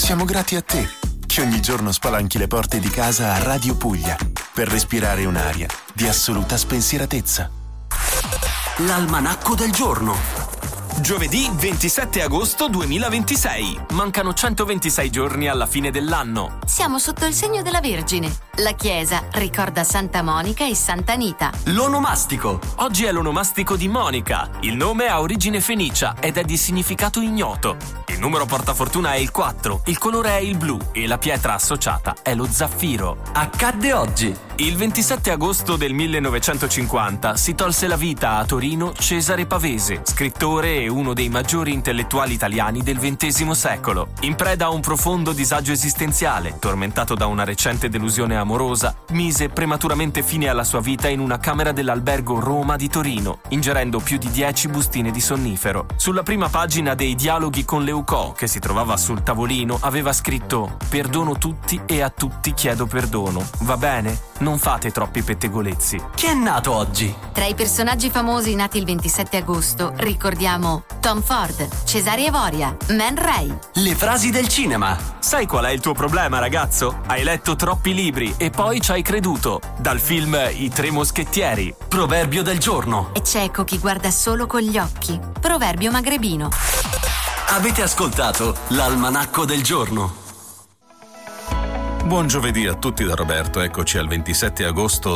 Siamo grati a te, che ogni giorno spalanchi le porte di casa a Radio Puglia per respirare un'aria di assoluta spensieratezza. L'almanacco del giorno. Giovedì 27 agosto 2026. Mancano 126 giorni alla fine dell'anno. Siamo sotto il segno della Vergine. La chiesa ricorda Santa Monica e Santa Anita. L'onomastico. Oggi è l'onomastico di Monica. Il nome ha origine fenicia ed è di significato ignoto. Il numero portafortuna è il 4, il colore è il blu e la pietra associata è lo zaffiro. Accadde oggi. Il 27 agosto del 1950 si tolse la vita a Torino Cesare Pavese, scrittore e uno dei maggiori intellettuali italiani del XX secolo. In preda a un profondo disagio esistenziale, tormentato da una recente delusione amorosa, mise prematuramente fine alla sua vita in una camera dell'albergo Roma di Torino, ingerendo più di 10 bustine di sonnifero. Sulla prima pagina dei dialoghi con Leucò, che si trovava sul tavolino, aveva scritto: «Perdono tutti e a tutti chiedo perdono. Va bene? Non fate troppi pettegolezzi». Chi è nato oggi? Tra i personaggi famosi nati il 27 agosto ricordiamo Tom Ford, Cesare Evoria, Man Ray. Le frasi del cinema. Sai qual è il tuo problema, ragazzo? Hai letto troppi libri e poi ci hai creduto. Dal film I Tre Moschettieri. Proverbio del giorno. È cieco chi guarda solo con gli occhi. Proverbio magrebino. Avete ascoltato l'almanacco del giorno. Buon giovedì a tutti da Roberto, eccoci al 27 agosto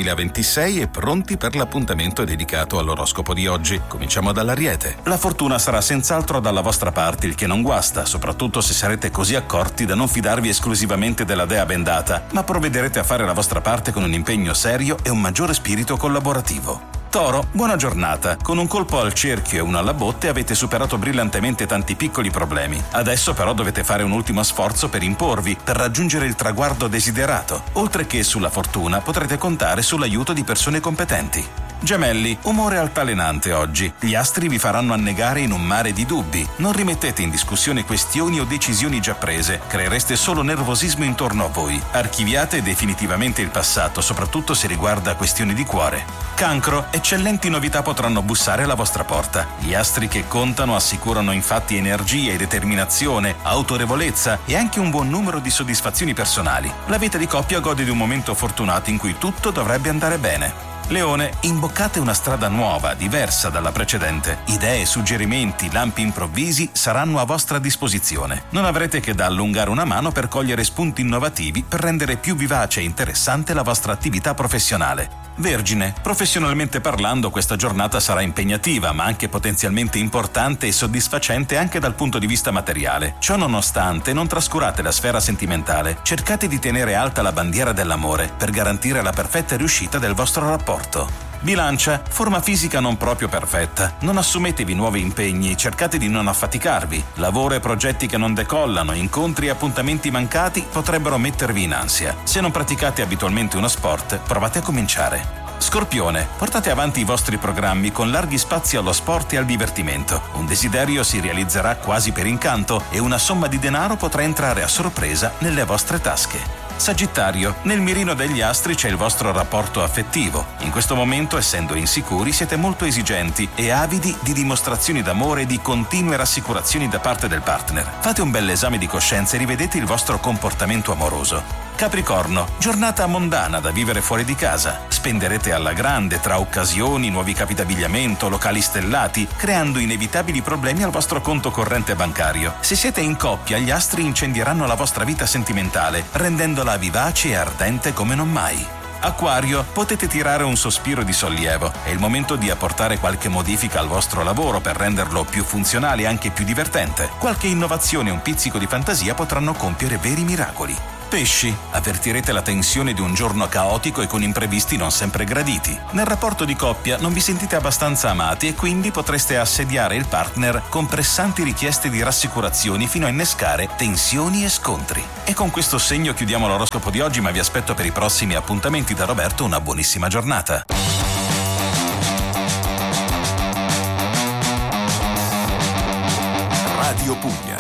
2026 e pronti per l'appuntamento dedicato all'oroscopo di oggi. Cominciamo dall'Ariete. La fortuna sarà senz'altro dalla vostra parte, il che non guasta, soprattutto se sarete così accorti da non fidarvi esclusivamente della dea bendata, ma provvederete a fare la vostra parte con un impegno serio e un maggiore spirito collaborativo. Toro, buona giornata. Con un colpo al cerchio e uno alla botte avete superato brillantemente tanti piccoli problemi. Adesso però dovete fare un ultimo sforzo per imporvi, per raggiungere il traguardo desiderato. Oltre che sulla fortuna, potrete contare sull'aiuto di persone competenti. Gemelli, umore altalenante oggi. Gli astri vi faranno annegare in un mare di dubbi. Non rimettete in discussione questioni o decisioni già prese. Creereste solo nervosismo intorno a voi. Archiviate definitivamente il passato, soprattutto se riguarda questioni di cuore. Cancro, eccellenti novità potranno bussare alla vostra porta. Gli astri che contano assicurano infatti energia e determinazione, autorevolezza e anche un buon numero di soddisfazioni personali. La vita di coppia gode di un momento fortunato in cui tutto dovrebbe andare bene. Leone, imboccate una strada nuova, diversa dalla precedente. Idee, suggerimenti, lampi improvvisi saranno a vostra disposizione. Non avrete che da allungare una mano per cogliere spunti innovativi per rendere più vivace e interessante la vostra attività professionale. Vergine, professionalmente parlando questa giornata sarà impegnativa, ma anche potenzialmente importante e soddisfacente anche dal punto di vista materiale. Ciò nonostante, non trascurate la sfera sentimentale. Cercate di tenere alta la bandiera dell'amore per garantire la perfetta riuscita del vostro rapporto. Bilancia, forma fisica non proprio perfetta. Non assumetevi nuovi impegni, cercate di non affaticarvi. Lavoro e progetti che non decollano, incontri e appuntamenti mancati potrebbero mettervi in ansia. Se non praticate abitualmente uno sport, provate a cominciare. Scorpione, portate avanti i vostri programmi con larghi spazi allo sport e al divertimento. Un desiderio si realizzerà quasi per incanto e una somma di denaro potrà entrare a sorpresa nelle vostre tasche. Sagittario, nel mirino degli astri c'è il vostro rapporto affettivo. In questo momento, essendo insicuri, siete molto esigenti e avidi di dimostrazioni d'amore e di continue rassicurazioni da parte del partner. Fate un bell'esame di coscienza e rivedete il vostro comportamento amoroso. Capricorno, giornata mondana da vivere fuori di casa. Spenderete alla grande tra occasioni, nuovi capi d'abbigliamento, locali stellati, creando inevitabili problemi al vostro conto corrente bancario. Se siete in coppia, gli astri incendieranno la vostra vita sentimentale, rendendola vivace e ardente come non mai. Acquario, potete tirare un sospiro di sollievo. È il momento di apportare qualche modifica al vostro lavoro per renderlo più funzionale e anche più divertente. Qualche innovazione e un pizzico di fantasia potranno compiere veri miracoli. Pesci, avvertirete la tensione di un giorno caotico e con imprevisti non sempre graditi. Nel rapporto di coppia non vi sentite abbastanza amati e quindi potreste assediare il partner con pressanti richieste di rassicurazioni fino a innescare tensioni e scontri. E con questo segno chiudiamo l'oroscopo di oggi, ma vi aspetto per i prossimi appuntamenti. Da Roberto una buonissima giornata. Radio Puglia.